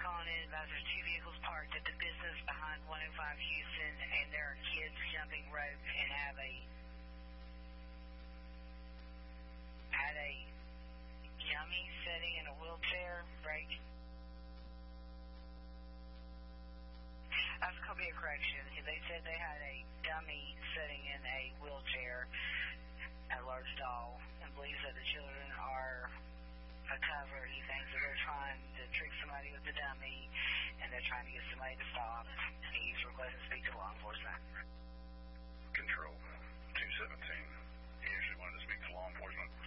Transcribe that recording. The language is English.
calling in about there's two vehicles parked at the business behind 105 Houston, and there are kids jumping rope and had a dummy sitting in a wheelchair. Break. That's going to be a correction. They said they had a dummy sitting in a wheelchair, a large doll, and believes that the children are a cover. He thinks that they're trying to trick somebody with the dummy, and they're trying to get somebody to stop. He's requesting to speak to law enforcement. Control 217. He actually wanted to speak to law enforcement.